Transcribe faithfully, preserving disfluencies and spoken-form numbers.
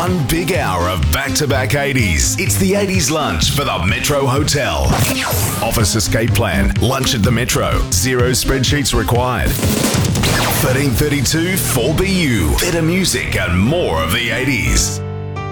One big hour of back-to-back eighties. It's the eighties lunch for the Metro Hotel. Office escape plan. Lunch at the Metro. Zero spreadsheets required. thirteen thirty-two four B U. Better music and more of the eighties.